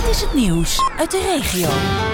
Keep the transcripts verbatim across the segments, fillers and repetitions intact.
Dit is het nieuws uit de regio.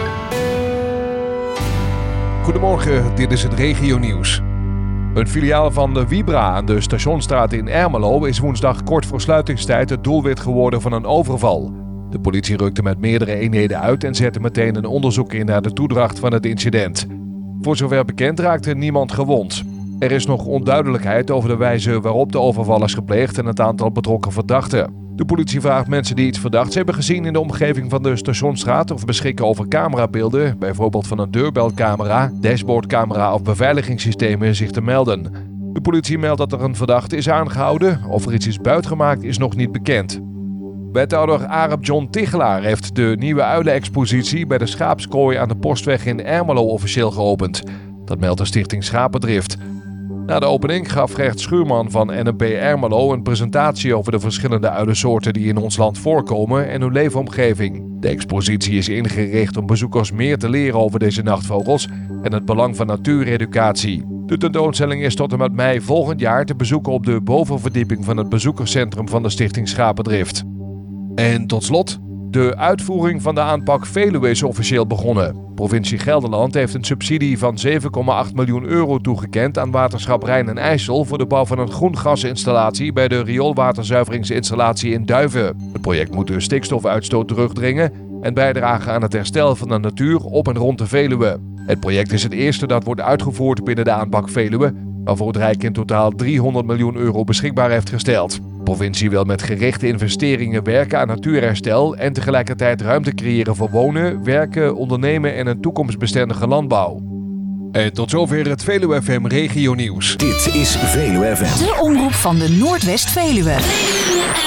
Goedemorgen, dit is het regionieuws. Een filiaal van de Vibra aan de Stationsstraat in Ermelo is woensdag kort voor sluitingstijd het doelwit geworden van een overval. De politie rukte met meerdere eenheden uit en zette meteen een onderzoek in naar de toedracht van het incident. Voor zover bekend raakte niemand gewond. Er is nog onduidelijkheid over de wijze waarop de overval is gepleegd en het aantal betrokken verdachten. De politie vraagt mensen die iets verdachts hebben gezien in de omgeving van de Stationsstraat of beschikken over camerabeelden, bijvoorbeeld van een deurbelcamera, dashboardcamera of beveiligingssystemen, zich te melden. De politie meldt dat er een verdachte is aangehouden. Of er iets is buitgemaakt is nog niet bekend. Wethouder Arep John Tichelaar heeft de nieuwe uilenexpositie bij de Schaapskooi aan de Postweg in Ermelo officieel geopend. Dat meldt de stichting Schapendrift. Na de opening gaf Gert Schuurman van N M P Ermelo een presentatie over de verschillende uilensoorten die in ons land voorkomen en hun leefomgeving. De expositie is ingericht om bezoekers meer te leren over deze nachtvogels en het belang van natuureducatie. De tentoonstelling is tot en met mei volgend jaar te bezoeken op de bovenverdieping van het bezoekerscentrum van de stichting Schapendrift. En tot slot, de uitvoering van de aanpak Veluwe is officieel begonnen. Provincie Gelderland heeft een subsidie van zeven komma acht miljoen euro toegekend aan waterschap Rijn en IJssel voor de bouw van een groengasinstallatie bij de rioolwaterzuiveringsinstallatie in Duiven. Het project moet de stikstofuitstoot terugdringen en bijdragen aan het herstel van de natuur op en rond de Veluwe. Het project is het eerste dat wordt uitgevoerd binnen de aanpak Veluwe, waarvoor het Rijk in totaal driehonderd miljoen euro beschikbaar heeft gesteld. De provincie wil met gerichte investeringen werken aan natuurherstel en tegelijkertijd ruimte creëren voor wonen, werken, ondernemen en een toekomstbestendige landbouw. En tot zover het Veluwe F M Regionieuws. Dit is Veluwe F M. De omroep van de Noordwest-Veluwe.